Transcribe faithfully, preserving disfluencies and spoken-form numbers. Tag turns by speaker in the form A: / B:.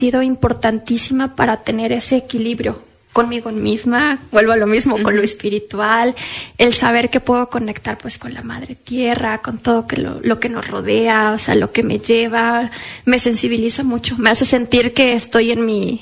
A: sido importantísima para tener ese equilibrio conmigo misma. Vuelvo a lo mismo, uh-huh. con lo espiritual, el saber que puedo conectar pues con la madre tierra, con todo que lo, lo que nos rodea, o sea, lo que me lleva, me sensibiliza mucho, me hace sentir que estoy en mi